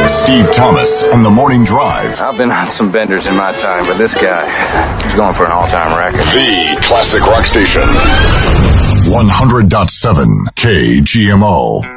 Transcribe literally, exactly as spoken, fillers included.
Steve Thomas and the Morning Drive. I've been on some benders in my time, but this guy, he's going for an all-time record. The Classic Rock Station. one hundred point seven K G M O.